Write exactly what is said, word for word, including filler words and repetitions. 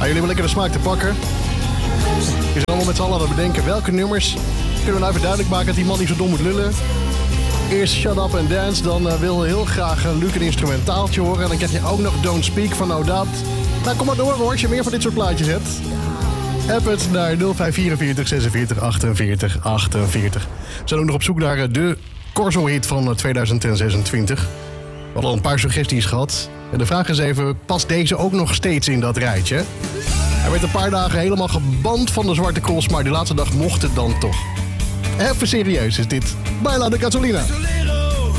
jullie hebben lekker de smaak te pakken. We zijn allemaal met z'n allen aan het bedenken welke nummers kunnen we nou even duidelijk maken dat die man niet zo dom moet lullen. Eerst Shut Up and Dance, dan uh, wil heel graag uh, Luc een instrumentaaltje horen. En dan krijg je ook nog Don't Speak van No Doubt. Nou, kom maar door hoor, als je meer van dit soort plaatjes hebt. App het naar nul vijf vierenveertig zesenveertig achtenveertig achtenveertig. We zijn ook nog op zoek naar uh, de Corso-hit van uh, tweeduizend zesentwintig. We hadden al een paar suggesties gehad. En de vraag is even, past deze ook nog steeds in dat rijtje? Hij werd een paar dagen helemaal geband van de Zwarte Cross, maar die laatste dag mocht het dan toch. Even serieus is dit. Baila de Gasolina.